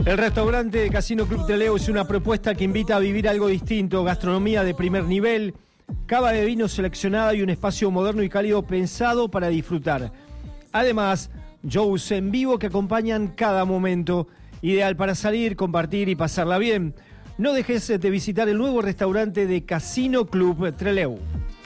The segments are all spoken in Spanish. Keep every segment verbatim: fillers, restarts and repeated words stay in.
El restaurante de Casino Club Trelew es una propuesta que invita a vivir algo distinto, gastronomía de primer nivel, cava de vino seleccionada y un espacio moderno y cálido pensado para disfrutar. Además, shows en vivo que acompañan cada momento, ideal para salir, compartir y pasarla bien. No dejes de visitar el nuevo restaurante de Casino Club Trelew.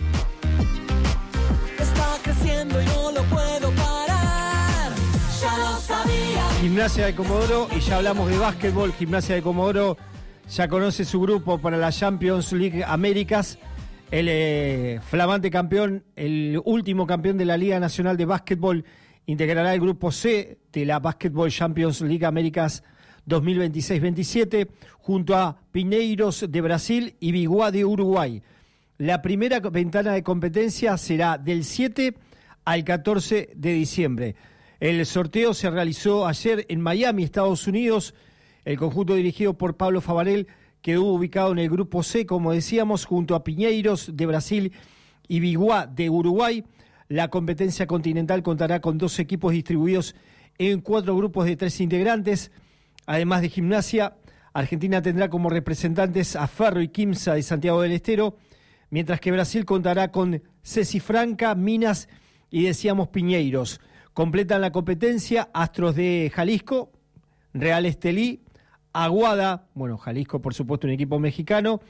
Está creciendo y no lo puedo parar, ya lo sabía. Gimnasia de Comodoro, y ya hablamos de básquetbol. Gimnasia de Comodoro ya conoce su grupo para la Champions League Américas. El eh, flamante campeón, el último campeón de la Liga Nacional de Básquetbol, integrará el grupo C de la Basketball Champions League Américas dos mil veintiséis veintisiete junto a Pinheiros de Brasil y Biguá de Uruguay. La primera ventana de competencia será del siete al catorce de diciembre. El sorteo se realizó ayer en Miami, Estados Unidos. El conjunto dirigido por Pablo Favarel quedó ubicado en el grupo C, como decíamos, junto a Pinheiros de Brasil y Biguá de Uruguay. La competencia continental contará con dos equipos distribuidos en cuatro grupos de tres integrantes. Además de Gimnasia, Argentina tendrá como representantes a Ferro y Quimsa de Santiago del Estero, mientras que Brasil contará con Ceci Franca, Minas y, decíamos, Pinheiros. Completan la competencia Astros de Jalisco, Real Estelí, Aguada, bueno, Jalisco por supuesto un equipo mexicano,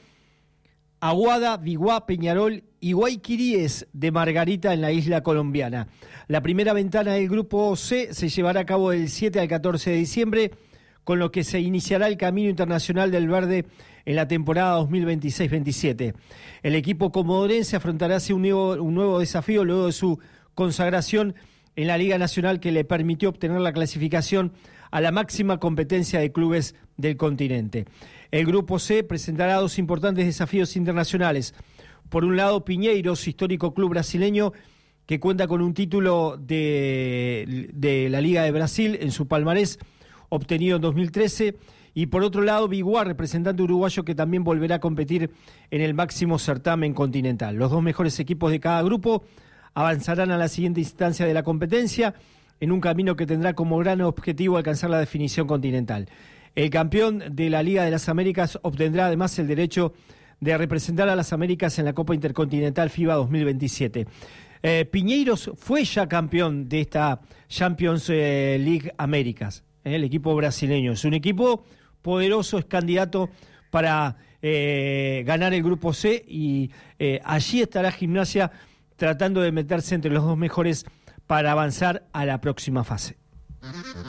Aguada, Biguá, Peñarol y Guayquiríes de Margarita en la isla colombiana. La primera ventana del grupo C se llevará a cabo del siete al catorce de diciembre, con lo que se iniciará el camino internacional del verde en la temporada dos mil veintiséis veintisiete. El equipo comodorense afrontará así un nuevo, un nuevo desafío luego de su consagración en la Liga Nacional, que le permitió obtener la clasificación a la máxima competencia de clubes del continente. El grupo C presentará dos importantes desafíos internacionales. Por un lado, Pinheiros, histórico club brasileño que cuenta con un título de, de la Liga de Brasil en su palmarés, obtenido en dos mil trece, y por otro lado, Biguá, representante uruguayo que también volverá a competir en el máximo certamen continental. Los dos mejores equipos de cada grupo avanzarán a la siguiente instancia de la competencia, en un camino que tendrá como gran objetivo alcanzar la definición continental. El campeón de la Liga de las Américas obtendrá además el derecho de representar a las Américas en la Copa Intercontinental FIBA dos mil veintisiete. Eh, Pinheiros fue ya campeón de esta Champions eh, League Américas, eh, el equipo brasileño. Es un equipo poderoso, es candidato para eh, ganar el grupo C, y eh, allí estará Gimnasia tratando de meterse entre los dos mejores para avanzar a la próxima fase.